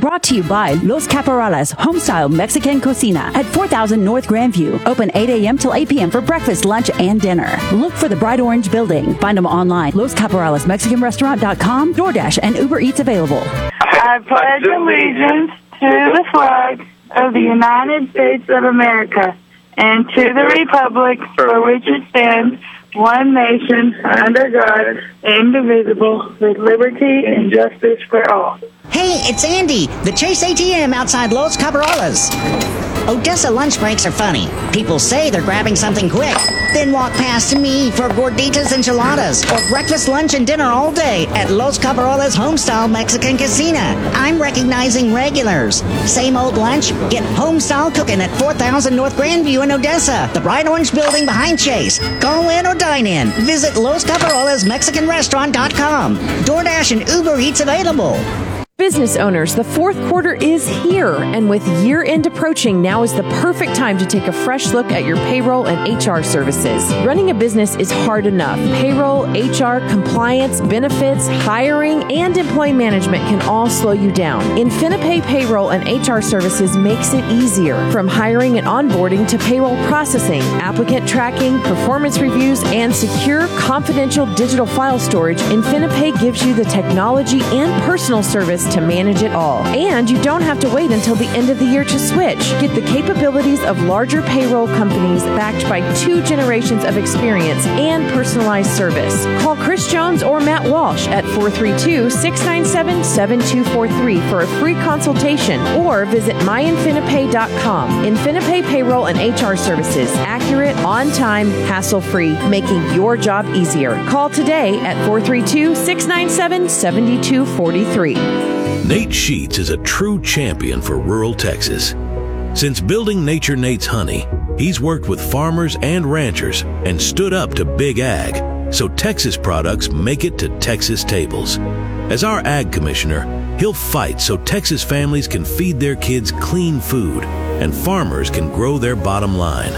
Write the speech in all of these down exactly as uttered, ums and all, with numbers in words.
Brought to you by Los Caporales Homestyle Mexican Cocina at four thousand North Grandview. Open eight a.m. till eight p.m. for breakfast, lunch, and dinner. Look for the Bright Orange Building. Find them online. Los Caporales Mexican Restaurant dot com, DoorDash, and Uber Eats available. I pledge allegiance to the flag of the United States of America and to the republic for which it stands, one nation, under God, indivisible, with liberty and justice for all. Hey, it's Andy, the Chase A T M outside Los Caporales. Odessa lunch breaks are funny. People say they're grabbing something quick, then walk past me for gorditas enchiladas or breakfast, lunch, and dinner all day at Los Caporales Homestyle Mexican Cocina. I'm recognizing regulars. Same old lunch? Get homestyle cooking at four thousand North Grandview in Odessa, the Bright Orange Building behind Chase. Call in or dine in. Visit Los Caporales Mexican Restaurant dot com. DoorDash and Uber Eats available. Business owners, the fourth quarter is here, and with year-end approaching, now is the perfect time to take a fresh look at your payroll and H R services. Running a business is hard enough. Payroll, H R, compliance, benefits, hiring, and employee management can all slow you down. InfiniPay Payroll and H R Services makes it easier. From hiring and onboarding to payroll processing, applicant tracking, performance reviews, and secure, confidential digital file storage, InfiniPay gives you the technology and personal service to manage it all. And you don't have to wait until the end of the year to switch. Get the capabilities of larger payroll companies backed by two generations of experience and personalized service. Call Chris Jones or Matt Walsh at four three two, six nine seven, seven two four three for a free consultation or visit my infinipay dot com. InfiniPay Payroll and H R Services. Accurate, on time, hassle-free, making your job easier. Call today at four three two, six nine seven, seven two four three. Nate Sheets is a true champion for rural Texas. Since building Nature Nate's Honey, he's worked with farmers and ranchers and stood up to Big Ag, so Texas products make it to Texas tables. As our Ag Commissioner, he'll fight so Texas families can feed their kids clean food and farmers can grow their bottom line.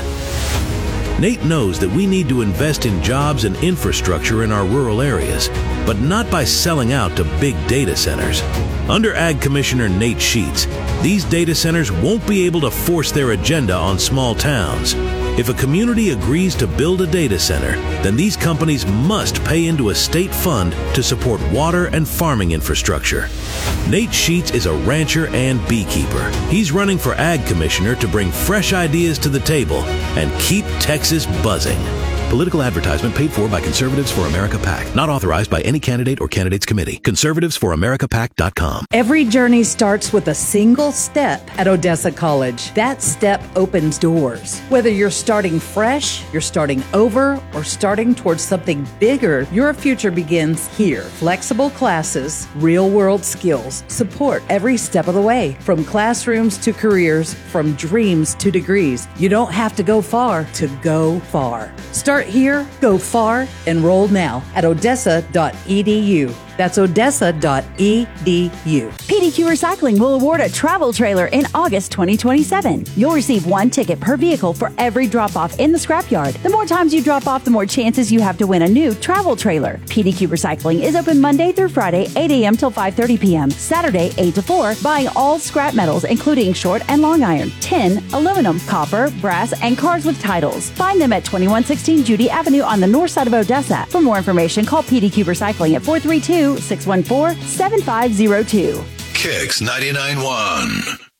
Nate knows that we need to invest in jobs and infrastructure in our rural areas, but not by selling out to big data centers. Under Ag Commissioner Nate Sheets, these data centers won't be able to force their agenda on small towns. If a community agrees to build a data center, then these companies must pay into a state fund to support water and farming infrastructure. Nate Sheets is a rancher and beekeeper. He's running for Ag Commissioner to bring fresh ideas to the table and keep Texas buzzing. Political advertisement paid for by Conservatives for America PAC. Not authorized by any candidate or candidates committee. Conservatives for America P A C dot com. Every journey starts with a single step at Odessa College. That step opens doors. Whether you're starting fresh, you're starting over, or starting towards something bigger, your future begins here. Flexible classes, real-world skills, support every step of the way. From classrooms to careers, from dreams to degrees. You don't have to go far to go far. Start here, go far, enroll now at odessa dot e d u. That's odessa dot e d u. P D Q Recycling will award a travel trailer in August twenty twenty-seven. You'll receive one ticket per vehicle for every drop-off in the scrapyard. The more times you drop off, the more chances you have to win a new travel trailer. P D Q Recycling is open Monday through Friday, eight a.m. till five thirty p.m., Saturday, eight to four, buying all scrap metals, including short and long iron, tin, aluminum, copper, brass, and cars with titles. Find them at twenty-one sixteen Judy Avenue on the north side of Odessa. For more information, call P D Q Recycling at four three two, six one four, seven five zero two. Kicks ninety-nine point one.